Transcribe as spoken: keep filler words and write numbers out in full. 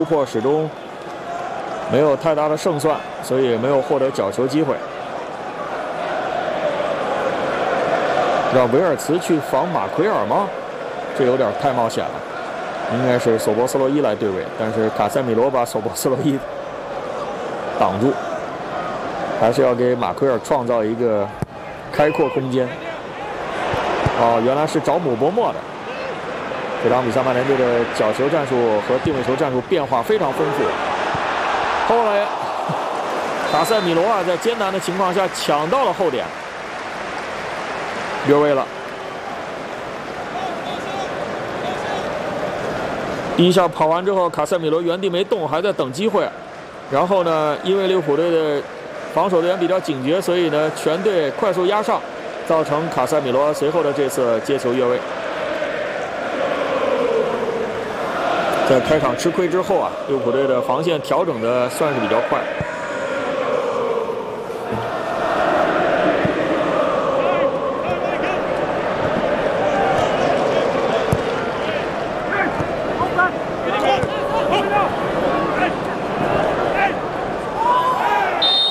突破始终没有太大的胜算，所以没有获得角球机会。让维尔茨去防马奎尔吗？这有点太冒险了。应该是索博斯洛伊来对位，但是卡塞米罗把索博斯洛伊挡住，还是要给马奎尔创造一个开阔空间。哦，原来是找姆伯莫的。 这场比赛，曼联队的角球战术和定位球战术变化非常丰富。后来，卡塞米罗啊，在艰难的情况下抢到了后点，越位了。第一下跑完之后，卡塞米罗原地没动，还在等机会。然后呢，因为利物浦队的防守队员比较警觉，所以呢，全队快速压上，造成卡塞米罗随后的这次接球越位。 在开场吃亏之后啊，利物浦队的防线调整的算是比较快。